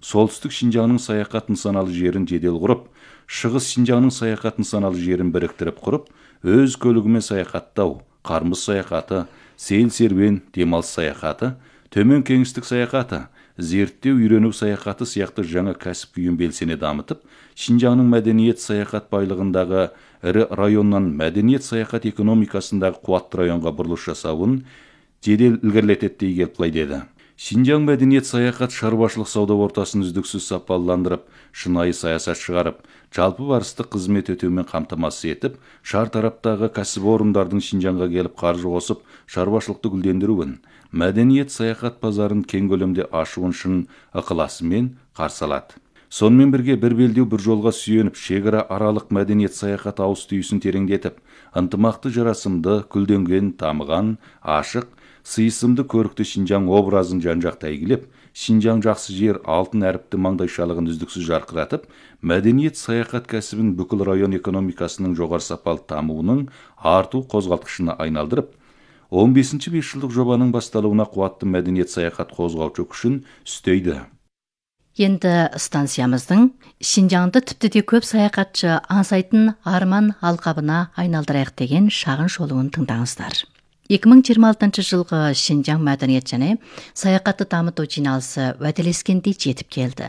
солтүстік Шинжаңның саяхат нысаналы жерін жедел құрып, шығыс Шинжаңның саяхат нысаналы жерін біріктіріп құрып, өз көлігімен саяхаттау, қармыс саяхаты, сейіл серуен, демалыс саяхаты, төмен кеңістік саяхаты, зерттеу үйрену саяхаты сияқты жаңа кәсіп күйін белсене дамытып, Шинжаңның мәдениет саяхат байлығындағы ірі районнан мәдениет саяхат экономикасындағы қуатты районға бұрылыс жасауын жедел ілгерілетеді дей келіп былай деді. Шинжаң мәдениет саяхат шаруашылық сауда ортасын үздіксіз сапаландырып, шынайы саясат шығарып, жалпы барыстық қызмет өтеумен қамтамасыз етіп, шартараптағы кәсіпорындардың Шинжаңға келіп қаржы қосып, шаруашылықты гүлдендіруін, мәдениет саяхат базарын кең көлемде ашуын шын ықыласымен қарсы алады. Сонымен бірге бір белдеу бір жолға сүйеніп, шекара аралық мәдениет саяхат ауыз түйісін тереңдетіп, ынтымақты жарасымды, күлденген, тамыған, ашық, сыйысымды көрікті Шинжаң образын жан-жақты әйгілеп, Шинжаң жақсы жер алтын әріпті маңдайшалығын үздіксіз жарқыратып, мәдениет саяхат кәсібін бүкіл район экономикасының жоғары сапалы дамуының арту қозғалтқышына айналдырып, 15-ші бесжылдық жобаның басталуына қуатты мәдениет саяхат қозғаушы күшін үстейді. Енді станциямыздың Шинжаңды тіпті де көп саяхатшы аңсайтын арман алқабына айналдырайық деген шағын шолуын тыңдаңыздар. 2026 жылғы Шинжаң мәдениет және саяхатты дамыту жиналысы уәделескендей жетіп келді.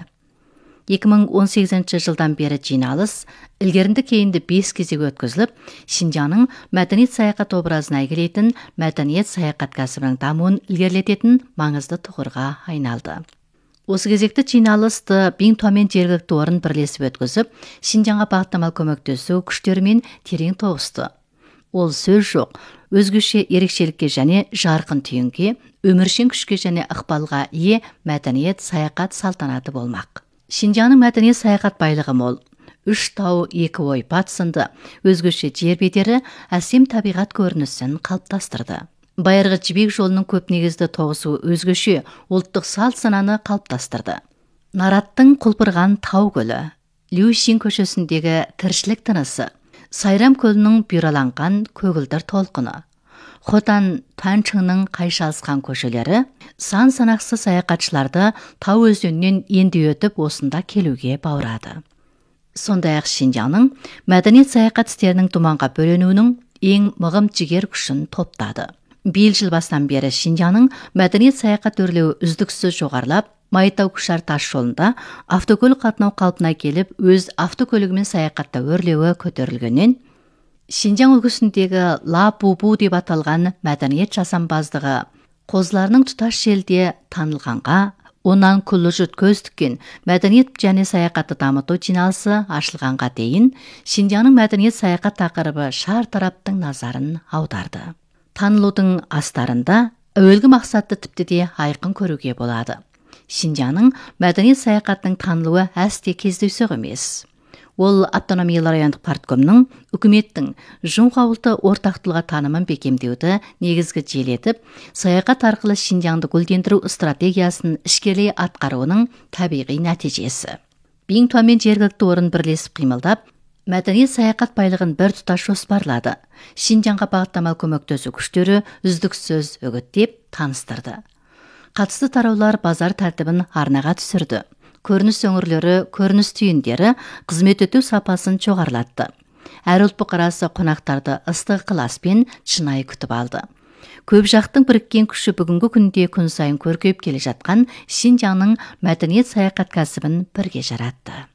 2018 жылдан бері жиналыс ілгерінді кейінді 5 кезек өткізіліп, Шинжаңның мәдениет саяхат образын әйгілейтін мәдениет саяхат кәсібінің дамуын ілгерілететін маңызды тұғырға айналды. Осы кезекті жиналысты Бингтонмен жергілікті орын бірлесіп өткізіп, Шинжаңға бағыттамалы көмектесу күштерімен терең тоғысты. Ол сөз жоқ, өзгеше ерекшелікке және жарқын түйінге, өміршең күшке және ықпалға ие мәдениет саяхат салтанаты болмақ. Шинжаңның мәдениет саяхат байлығы мол. 3 тау, 2 ойпат сынды өзгеше жер бедері әсем табиғат көрінісін қалыптастырды. Байырғы жібек жолының көп негізді тоғысуы өзгеше ұлттық салт сананы қалыптастырды. Нараттың құлпырған тау көлі, Люшин көшесіндегі тіршілік тынысы, Сайрам көлінің бүйраланған көгілдір толқыны, Хотан Танчыңның қайшалысқан көшелері сан санақсыз саяхатшыларды тау өзенінен енді өтіп осында келуге баурады. Сондай-ақ Шинжаңның мәдениет саяхат істерінің думанға бөленуінің ең мығым жігер күшін топтады. Биыл жыл бастан бері Шинжаңның мәдениет саяхат өрлеуі үздіксіз жоғарылап, Майтау-Күшар тас жолында автокөлік қатынау қалпына келіп, өз автокөлігімен саяхатта өрлеуі көтерілгеннен, Шинжаң үлгісіндегі Ла-Бу-Бу деп аталған мәдениет жасампаздығы қозыларының тұтас желде танылғанға, онан күллі жұрт көз тіккен мәдениет және саяхатты дамыту жиналысы ашылғанға дейін, Шинжаңның мәдениет саяхат тақырыбы шар тараптың назарын аударды. Танылудың астарында әуелгі мақсатты тіпті де айқын көруге болады. Шинжаңның мәдениет саяхаттың танылуы әсте кездейсоқ емес. Ол автономиялы райондық парткомның, үкіметтің жұмқаулты ортақтылға танымын бекемдеуді негізгі желетіп, саяхат арқылы Шинжаңды гүлдендіру стратегиясын ішкерлей атқаруының табиғи нәтижесі. Бингтонмен жергілікті орын бірлесіп қимылдап, мәдениет саяхат байлығын бір тұтас жоспарлады. Шинжаңға бағыттамалы көмектесу күштері үздіксіз үгіттеп таныстырды. Қатысты тараулар базар тәртібін арнаға түсірді. Көрініс өңірлері, көрініс түйіндері қызмет өту сапасын жоғарылатты. Әр ұлт бұқарасы қонақтарды ыстық ықыласпен шынайы күтіп алды. Көп жақтың біріккен күші бүгінгі күнде күн сайын көркейіп келе жатқан Шинжаңның мәдениет саяхат кәсібін бірге жаратты.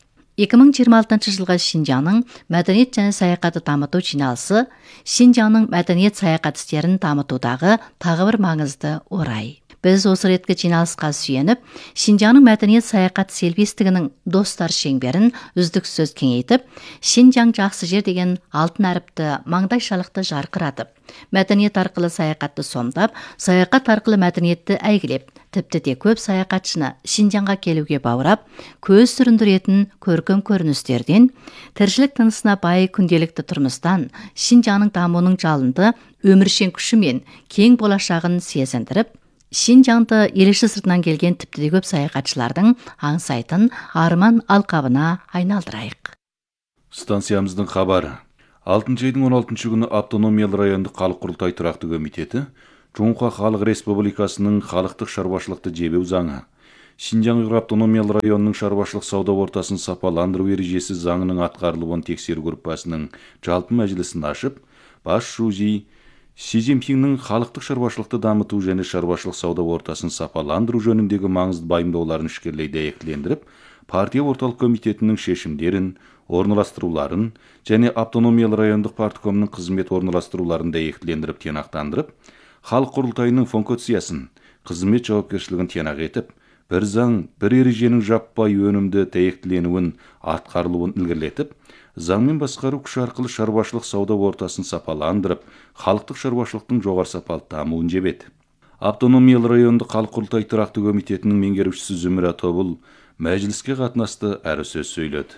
2026 жылғы Шинжаңның мәдениет және саяхатты дамыту жиналысы Шинжаңның мәдениет саяхат істерін дамытудағы тағы бір маңызды орай. Біз осы реткі жиналысқа сүйеніп, Шинжаңның мәдениет саяхат селбестігінің достар шеңберін үздіксіз кеңейтіп, Шинжаң жақсы жер деген алтын әріпті маңдайшалықты жарқыратып, мәдениет арқылы саяхатты сомдап, саяхат арқылы мәдениетті әйгілеп, тіпті де көп саяхатшыны Шинжаңға келуге баурап, көз сүріндіретін көркем көріністерден, тіршілік тынысына бай күнделікті тұрмыстан, Шинжаңның дамуының жалынды өміршең күші мен кең болашағын сезіндіріп, Шинжаңды еліші сыртынан келген тіпті де көп саяхатшылардың аңсайтын арман алқабына айналдырайық. Станциямыздың хабары. 6 айдың 16 күні автономиялы райондық халық құрылтай тұрақты комитеті Жоңқа Халық Республикасының халықтық шаруашылықты жебеу заңы, Шинжаң Уйғыр автономиялы районының шаруашылық сауда ортасын сапаландыру ережесі заңының атқарылуын тексеру группасының жалпы мәжілісін ашып, бас шужи Си Цзиньпиннің халықтық шаруашылықты дамыту және шаруашылық сауда ортасын сапаландыру жөніндегі маңызды байымдауларын ішкерлей дәйектілендіріп, партия орталық комитетінің шешімдерін, орналастыруларын және автономиялы райондық парткомның қызмет орналастыруларын дәйектілендіріп тиянақтандырып, халық құрылтайының функциясын, қызмет жауапкершілігін тиянақ етіп, бір заң, бір ереженің жаппай өнімді дәйектіленуін, атқарылуын ілгерілетіп, заңмен басқару күші арқылы шаруашылық сауда ортасын сапаландырып, халықтық шаруашылықтың жоғары сапалы дамуын жебеді. Автономиялы райондық халық құрылтай тұрақты комитетінің меңгерушісі Зүміра Тобыл мәжіліске қатынасты әрі сөз сөйледі.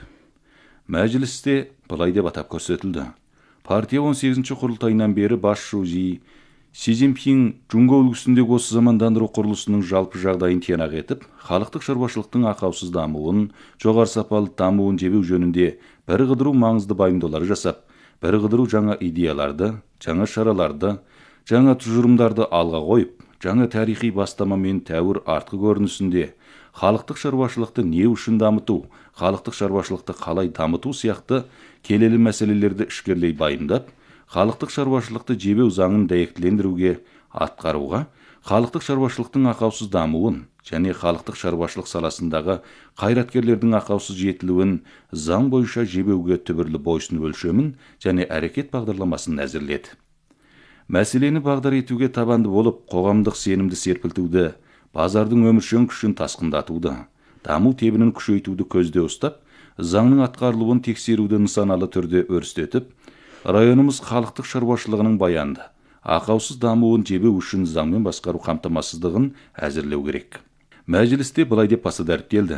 Мәжілісте былай деп атап көрсетілді. Партия 18-ші құрылтайынан бері бас шужи Си Цзиньпин Джунго үлгісіндегі осы замандандыру құрылысының жалпы жағдайын тиянақ етіп, халықтық шаруашылықтың ақаусыз дамуын, жоғары сапалы дамуын жебеу жөнінде бір қыдыру маңызды байымдаулар жасап, бір қыдыру жаңа идеяларды, жаңа шараларды, жаңа тұжырымдарды алға қойып, жаңа тарихи бастамамен тәуір артқы көрінісінде халықтық шаруашылықты не үшін дамыту, халықтық шаруашылықты қалай дамыту сияқты келелі мәселелерді ішкерлей байымдап, халықтық шаруашылықты жебеу заңын дәйектілендіруге, атқаруға, халықтық шаруашылықтың ақаусыз дамуын және халықтық шаруашылық саласындағы қайраткерлердің ақаусыз жетілуін заң бойынша жебеуге түбірлі бойсыну өлшемін және әрекет бағдарламасын әзірледі. Мәселені бағдар етуге табанды болып, қоғамдық сенімді серпілтуді, базардың өміршең күшін тасқындатуды, даму тебінін күшейтуді көзде ұстап, заңның атқарылуын тексеруді нысаналы түрде өрістетіп, районымыз халықтық шаруашылығының баянды, ақаусыз дамуын жебеу үшін заңмен басқару қамтамасыздығын әзірлеу керек. Мәжілісте былай деп басы дәріптелді.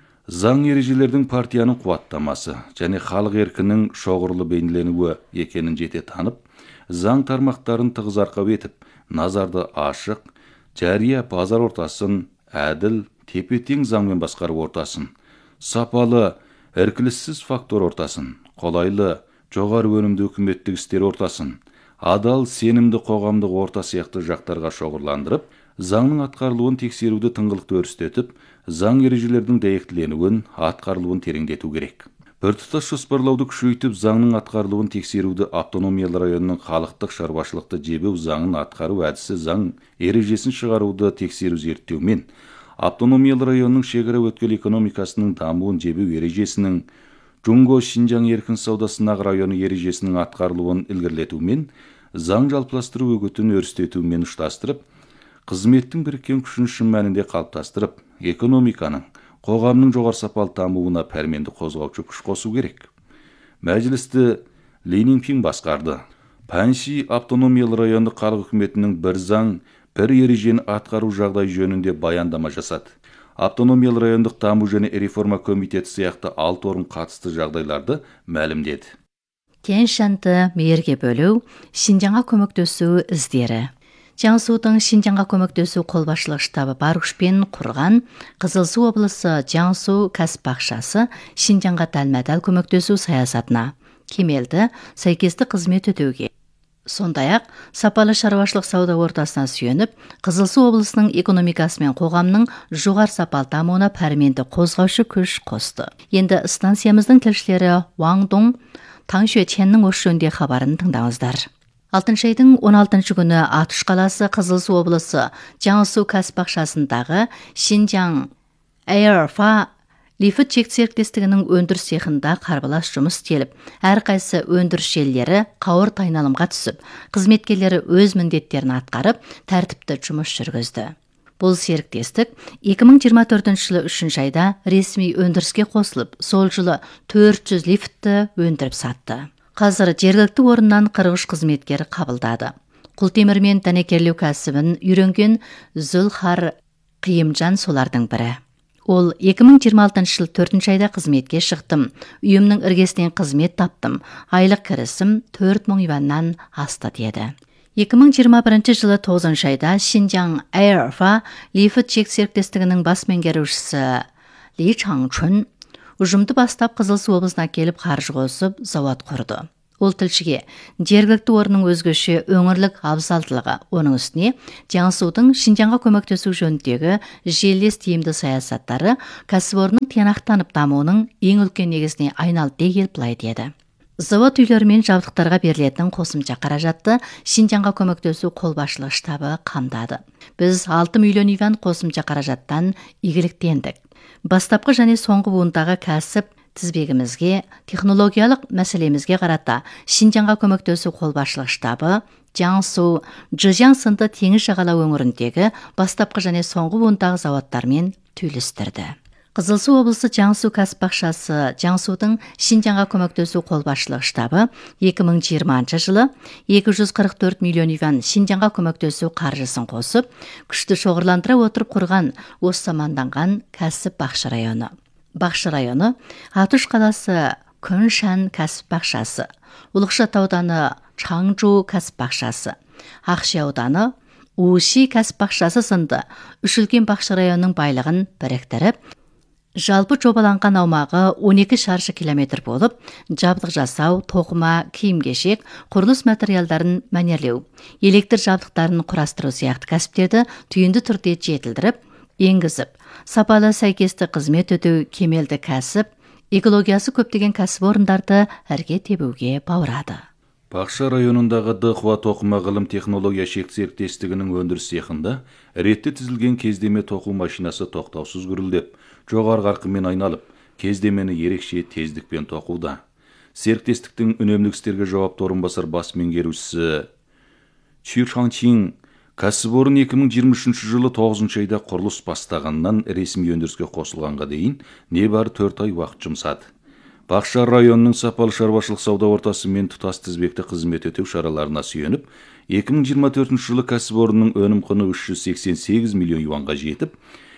Заң ережелердің партияның қуаттамасы және халық еркінің шоғырлы бейнеленуі екенін жете танып, заң тармақтарын тығыз арқау етіп, назарды ашық, жария базар ортасын, әділ, тепе-тең заңмен басқару ортасын, сапалы, іркіліссіз фактор ортасын, қолайлы, жоғары өнімді үкіметтік істер ортасын, адал, сенімді қоғамдық орта сияқты жақтарға шоғырландырып, заңның атқарылуын тексеруді тыңғылықты өрістетіп, заң ережелердің дәйектіленуін, атқарылуын тереңдету керек. Біртұтас жоспарлауды күшейтіп, заңның атқарылуын тексеруді автономиялы районның халықтық шаруашылықты жебеу заңын атқару әдісі заң ережесін шығаруды тексеру зерттеумен, автономиялы районның шекара өткел экономикасының дамуын жебеу ережесінің, Джунго Шинжаң еркін сауда сынақ районы ережесінің атқарылуын ілгерілетумен, заң жалпыластыру үгітін өрістетумен ұштастырып, қызметтің біріккен күшін шын мәнінде қалыптастырып, экономиканың, қоғамның жоғары сапалы дамуына пәрменді қозғаушы күш қосу керек. Мәжілісті Ли Ниңпин басқарды. Панши автономиялы райондық халық үкіметінің бір заң, бір ережені атқару жағдай жөнінде баяндама жасады. Автономиялы райондық даму және реформа комитеті сияқты 6 орын қатысты жағдайларды мәлімдеді. Тянь-Шаньды мейірге бөлу, Шинжаңға көмектесу іздері. Jiangsuның Шинжаңға көмектесу қолбасшылық штабы бар күшпен құрған Қызылсу облысы Jiangsu кәсіп бақшасы Шинжаңға дәлме-дәл көмектесу саясатына кемелді, сәйкесті қызмет өтеуге. Сондай-ақ, сапалы шаруашылық сауда ортасына сүйеніп, Қызылсу облысының экономикасы мен қоғамның жоғары сапалы дамуына пәрменді қозғаушы күш қосты. Енді станциямыздың тілшілері Ваң Дong, Таң Шуеченнің осы жөнінде хабарын тыңдаңыздар. 6 айдың 16 күні Атыш қаласы Қызылсу облысы Jiangsu кәсіп бақшасындағы Шинжаң Эйрфа Лифт чек серіктестігінің өндіріс цехында қарбалас жұмыс істеліп, әрқайсы өндіріс желілері қауырт айналымға түсіп, қызметкерлері өз міндеттерін атқарып, тәртіпті жұмыс жүргізді. Бұл серіктестік 2024 жылы 3 айда ресми өндіріске қосылып, сол жылы 400 лифтті өндіріп сатты. Қазір жергілікті орыннан 43 қызметкер қабылдады. Құлтемір мен дәнекерлеу кәсібін үйренген Зүлхар Қиымжан солардың бірі. Ол 2026 жыл 4 айда қызметке шықтым. Үйімнің іргесінен қызмет таптым. Айлық кірісім 4000 юаннан асты деді. 2021 жылы 9 айда Шинжаң Эйрфа Лифт чек серіктестігінің бас меңгерушісі Ли Чаңчун ұжымды бастап Қызылсу облысына келіп қаржы қосып, зауыт құрды. Ол тілшіге жергілікті орынның өзгеше өңірлік абзалдылығы, оның үстіне Жаңсудың Шинжаңға көмектесу жөніндегі желілес тиімді саясаттары кәсіпорынның тиянақтанып дамуының ең үлкен негізіне айналды дей былай деді. Завод үйлері мен жабдықтарға берілетін қосымша қаражатты Шинжаңға көмектесу қолбасшылық штабы қамдады. Біз 6 миллион юан қосымша қаражаттан игіліктендік. Бастапқы және соңғы буындағы кәсіп тізбегімізге, технологиялық мәселемізге қарата Шинжаңға көмектесу қолбасшылық штабы Жаңсу, Чжэжяң сынды теңіз жағалау өңіріндегі бастапқы және соңғы буындағы заводтармен түйілістірді. Қызылсу облысы Жаңсу кәсіп бақшасы Жаңсудың Шинжаңға көмектесу қолбасшылық штабы 2020 жылы 244 миллион юан Шинжаңға көмектесу қаржысын қосып, күшті шоғырландыра отырып құрған осы маманданған кәсіп бақша районы. Бақша районы Атыш қаласы Күншан кәсіп бақшасы, Улықшат ауданы Чаңжу кәсіп бақшасы, Ақши ауданы Уши кәсіп бақшасы сынды үш үлкен бақша районының байлығын біріктіріп, жалпы жобаланған аумағы 12 шаршы километр болып, жабдық жасау, тоқыма, киім-кешек, құрылыс материалдарын мәнерлеу, электр жабдықтарын құрастыру сияқты кәсіптерді түйінді түрде жетілдіріп, енгізіп, сапалы сәйкесті қызмет өтеу кемелді кәсіп, экологиясы көптеген кәсіпорындарды әрге тебуге баурады. Бақша районындағы Дықва тоқыма ғылым технология шек серіктестігінің өндіріс цехында ретті тізілген кездеме тоқу машинасы тоқтаусыз гүрілдеп, жоғары қарқынмен айналып, кездемені ерекше тездікпен тоқуда. Серіктестіктің үнемдік істерге жауапты орынбасар бас меңгерушісі Чжи Шаңчин кәсіпорын 2023 жылы 9 айда құрылыс бастағаннан ресми өндіріске қосылғанға дейін небары 4 ай уақыт жұмсады. Бақша районының сапалы шаруашылық сауда ортасы мен тұтас тізбекті қызмет өтеу шараларына сүйеніп, 2024 жылы кәсіпорынның өнім құны 388 миллион юанға жетіп,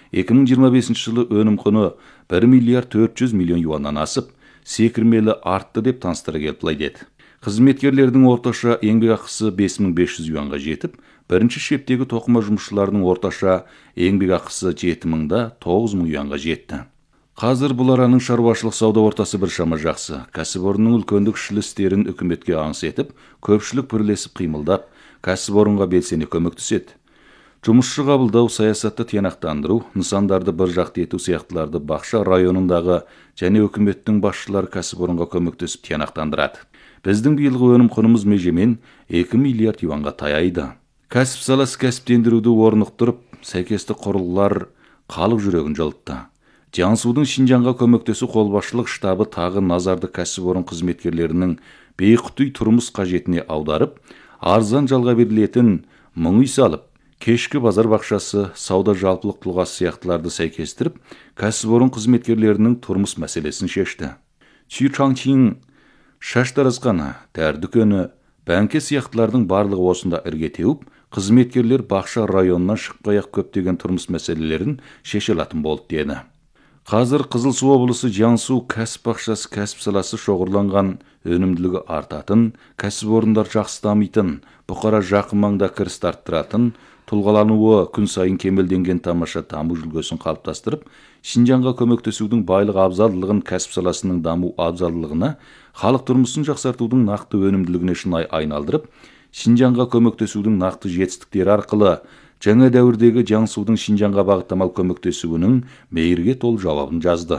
2025 жылы өнім құны 1 миллиард 400 миллион юаннан асып, секірмелі артты деп таныстыра келіп былай деді. Қызметкерлердің орташа еңбек ақысы 5500 юанға жетіп, бірінші шептегі тоқыма жұмысшыларының орташа еңбек ақысы 7000-да 9000 юанға жетті. Қазір бұл араның шаруашылық сауда ортасы біршама жақсы. Кәсіпорынның үлкендік ішілістерін үкіметке аңыс етіп, көпшілік бірлесіп қимылдап, кәсіпорынға белсене көмектеседі. Жұмысшы қабылдау, саясатты тиянақтандыру, нысандарды бір жақты ету сияқтыларды бақша районындағы және үкіметтің басшылары кәсіпорынға көмектесіп тиянақтандырады. Біздің биылғы өнім құнымыз межемен 2 миллиард юанға таяйды. Кәсіп саласы кәсіптендіруді орнықтырып, сәйкесті құрылғылар халық жүрегін жылытты. Жаңсудың Шинжаңға көмектесу қолбасшылық штабы тағы назарды кәсіпорын қызметкерлерінің бейқұтый тұрмыс қажетіне аударып, арзан жалға берілетін мың үй салып, кешкі базар бақшасы, сауда жалпылық тұлғасы сияқтыларды сәйкестіріп, кәсіпорын қызметкерлерінің тұрмыс мәселесін шешті. Чжи Шаңчин шаштаразхана, тәр дүкені, бәңке сияқтылардың барлығы осында ірге теуіп, қызметкерлер бақша районынан шықпай-ақ көптеген тұрмыс мәселелерін шеше алатын болды деді. Қазір Қызылсу облысы Жаңсу кәсіп бақшасы кәсіп саласы шоғырланған, өнімділігі артатын, кәсіпорындар жақсы дамитын, бұқара жақын маңда кіріс арттыратын, тұлғалануы күн сайын кемелденген тамаша даму үлгісін қалыптастырып, Шинжаңға көмектесудің байлық абзалдылығын, кәсіп саласының даму абзалдылығына, халық тұрмысын жақсартудың нақты өнімділігіне шынай айналдырып, Шинжаңға көмектесудің нақты жетістіктері арқылы жаңа дәуірдегі Жаңсудың Шинжаңға бағыттамал көмектесуінің мейірге тол жауабын жазды.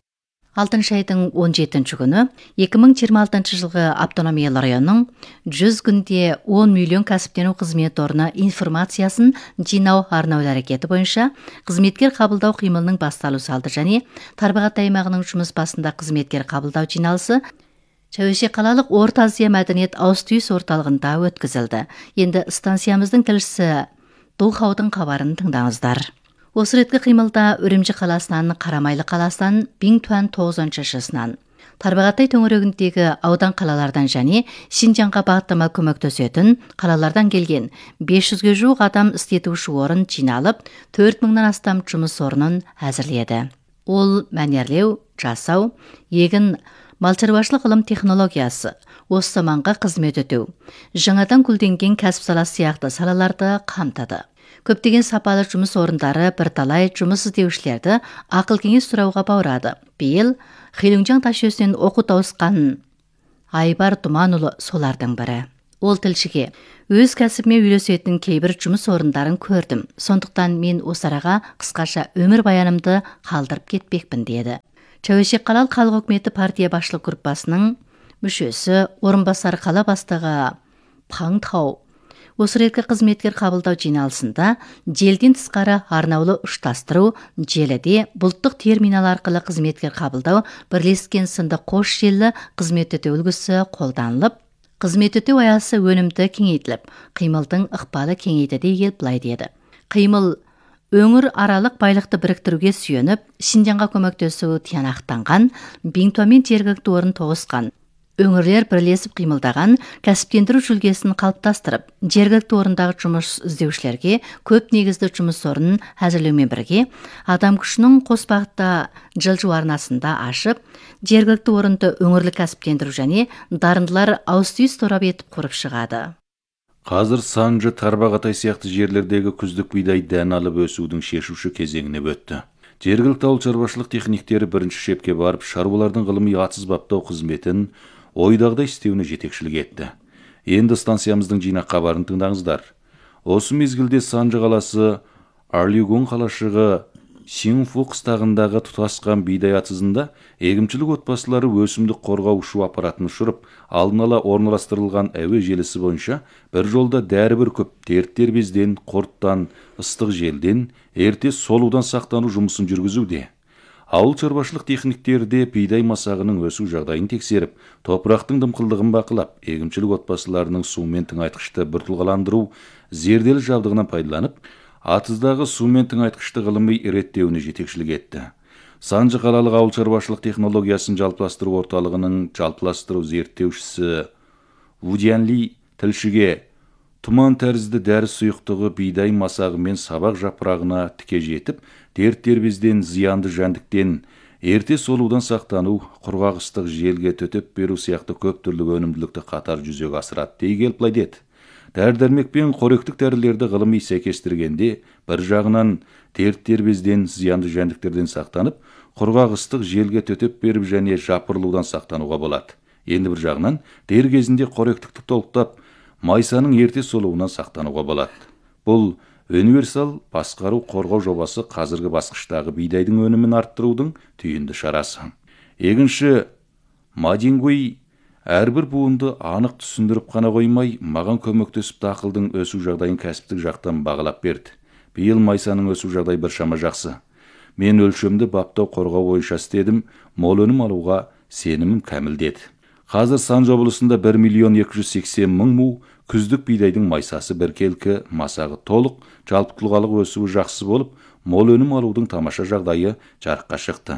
6 айдың 17 күні 2026 жылғы автономиялы районның 100 күнде 10 миллион кәсіптену қызмет орны информациясын жинау арнаулы әрекеті бойынша қызметкер қабылдау қимылының басталу салды және Тарбағатай аймағының жұмыс басында қызметкер қабылдау жиналысы Чәуеше қалалық Орта Азия мәдениет ауыстүйіс орталығында өткізілді. Енді станциямыздың тілшісі Дулхаудың қабарын тыңдаңыздар. Осы реткі қимылда Үрімжі қаласынан, Қарамайлы қаласынан, Биңтуан 9-шы шысынан, Тарбағатай төңірегіндегі аудан қалалардан және Шинжаңға бағыттама көмектесетін қалалардан келген 500-ге жуық адам істетуші орын жиналып, 4000-нан астам жұмыс орнын әзірледі. Ол мәнерлеу, жасау, егін, малшаруашылық ғылым технологиясы, осы заманға қызмет өтеу, жаңадан гүлденген кәсіп саласы сияқты салаларды қамтады. Көптеген сапалы жұмыс орындары бірталай жұмыс іздеушілерді ақыл кеңес сұрауға баурады. Биыл Хилунжаң тас жүйесінен оқу тауысқан Айбар Думанұлы солардың бірі. Ол тілшіге: өз кәсібіме үйлесетін кейбір жұмыс орындарын көрдім. Сондықтан мен осы араға қысқаша өмір баянымды қалдырып кетпекпін деді. Чәуешек қалалық халық үкіметі партия басшылық группасының мүшесі, орынбасар қала бастығы Паң Тау осы реткі қызметкер қабылдау жиналысында желден тысқары арнаулы ұштастыру, желіде бұлттық терминал арқылы қызметкер қабылдау, бірлескен сынды қош желі қызмет өтеу үлгісі қолданылып, қызмет өтеу аясы өнімді кеңейтіліп, қимылдың ықпалы кеңейді деген былай деді. Қимыл өңір аралық байлықты біріктіруге сүйеніп, Шинжаңға көмектесуі тиянақтанған, Бинтуамен жергілікті орын тоғысқан. Өңірлер бірлесіп қимылдаған, кәсіптендіру жүлгесін қалыптастырып, жергілікті орындағы жұмыс іздеушілерге көп негізді жұмыс орнын әзірлеумен бірге, адам күшінің қос бағытта жылжу арнасында ашып, жергілікті орынды өңірлік кәсіптендіру және дарындылар ауыстүйіс торап етіп құрып шығады. Қазір Санжы, Тарбағатай сияқты жерлердегі күздік бидай дән алып өсудің шешуші кезеңіне өтті. Жергілікті ауыл шаруашылық техниктері бірінші шепке барып, шаруалардың ғылыми атсыз баптау қызметін ойдағыдай істеуіне жетекшілік етті. Енді станциямыздың жинақ хабарын тыңдаңыздар. Осы мезгілде Санжы қаласы Арлигон қалашығы Синфу қыстағындағы тұтасқан бидай атызында егіншілік отбасылары өсімдік қорғау ұшу аппаратын ұшырып, алдын ала орналастырылған әуе желісі бойынша бір жолда дәрі бүркіп, дерттер безден, құрттан, ыстық желден, ерте солудан сақтану жұмысын жүргізуде. Ауыл шаруашылық техниктері де бидай масағының өсу жағдайын тексеріп, топырақтың дымқылдығын бақылап, егіншілік отбасыларының сумен тыңайтқышты біртұлғаландыру зерделі жабдығынан пайдаланып, атыздағы сумен тыңайтқышты ғылыми реттеуіне жетекшілік етті. Санжы қалалық ауыл шаруашылық технологиясын жалпыластыру орталығының жалпыластыру зерттеушісі Вудянли тілшіге: тұман тәрізді дәрі сұйықтығы бидай масағы мен сабақ жапырағына тіке жетіп, дерттер безден, зиянды жәндіктен, ерте солудан сақтану, құрғақ ыстық желге төтеп беру сияқты көп түрлі өнімділікті қатар жүзеге асырады дей келіп былай деді. Дәрі-дәрмек пен қоректік дәрілерді ғылыми сәйкестіргенде, бір жағынан дерттер безден, зиянды жәндіктерден сақтанып, құрғақ ыстық желге төтеп беріп және жапырылудан сақтануға болады. Енді бір жағынан дер кезінде қоректікті толықтап, майсаның ерте солуынан сақтануға болады. Бұл универсал басқару қорғау жобасы қазіргі басқыштағы бидайдың өнімін арттырудың түйінді шарасы. Егінші Мадингуи әрбір буынды анық түсіндіріп қана қоймай, маған көмектесіп дақылдың өсу жағдайын кәсіптік жақтан бағалап берді. Биыл майсаның өсу жағдай біршама жақсы. Мен өлшемді баптау қорғау бойынша істедім, мол өнім алуға сенімім кәміл деді. Қазір Санжы облысында 1.280.000 му күздік бидайдың майсасы біркелкі, масағы толық, жалпы тұлғалық өсуі жақсы болып, мол өнім алудың тамаша жағдайы жарыққа шықты.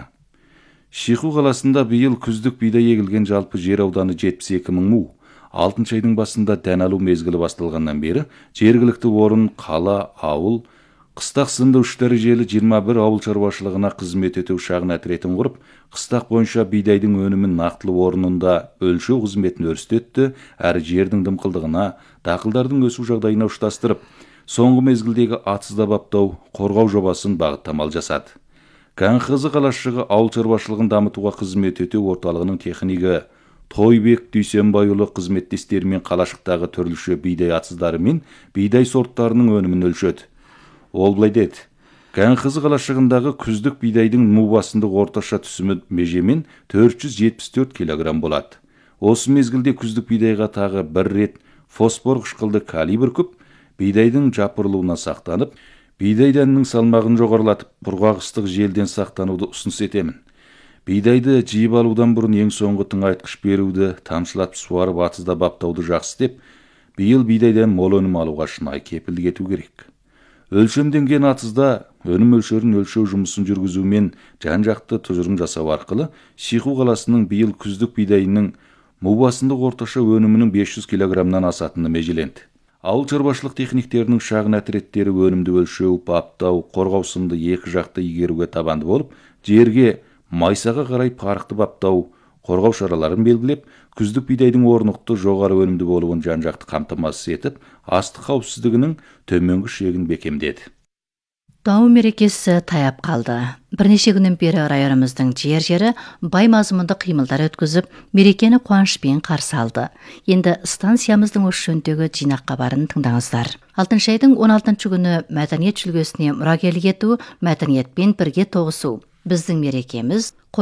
Шиху қаласында биыл күздік бидай егілген жалпы жер ауданы 72.000 му. 6 айдың басында дән алу мезгілі басталғаннан бері жергілікті орын, қала, ауыл, қыстақ сынды 3 дәрежелі 21 ауыл шаруашылығына қызмет ету шағын әтретін құрып, қыстақ бойынша бидайдың өнімін нақтылы орнында өлшеу қызметін өрістетті, әрі жердің дымқылдығына, дақылдардың өсу жағдайына ұштастырып, соңғы мезгілдегі атызда баптау, қорғау жобасын бағыттамал жасады. Кәңқызы қалашығы ауыл шаруашылығын дамытуға қызмет ету орталығының технигі Тойбек Дүйсенбайұлы қызметтестерімен қалашықтағы түрліше бидай атыздары мен бидай сорттарының өнімін өлшеді. Ол былай деді: Кәңқызы қалашығындағы күздік бидайдың му басындық орташа түсімі межемен 474 килограмм болады. Осы мезгілде күздік бидайға тағы бір рет фосфор қышқылды калий бүркіп, бидайдың жапырылуына сақтанып, бидай дәнінің салмағын жоғарылатып, құрғақ ыстық желден сақтануды ұсыныс етемін. Бидайды жиып алудан бұрын ең соңғы тыңайтқыш беруді, тамшылатып суарып атызда баптауды жақсы деп, биыл бидайдан мол өнім алуға шынайы кепілдік ету керек. Өлшемденген атызда өнім өлшерін өлшеу жұмысын жүргізумен жан-жақты тұжырым жасау арқылы Шиху қаласының биыл күздік бидайының му басындық орташа өнімінің 500 килограммнан асатыны межеленді. Ауыл шаруашылық техниктерінің шағын әтреттері өнімді өлшеу, баптау, қорғау сынды екі жақты игеруге табанды болып, жерге майсаға қарай парықты баптау, қорғау шараларын белгілеп, күздік бидайдың орнықты жоғары өнімді болуын жан-жақты қамтамасыз етіп, астық қауіпсіздігінің төменгі шегін бекемдеді. Дау мерекесі таяп қалды. Бірнеше күннен бері районымыздың жері бай мазмұнды қимылдар өткізіп, мерекені қуанышпен қарсы алды. Енді станциямыздың осы жөніндегі жинақ хабарын тыңдаңыздар. 6 айдың 16 күні мәдениет жүлгесіне мұрагерлік ету, мәдениетпен бірге тоғысу. Біздің мерекеміз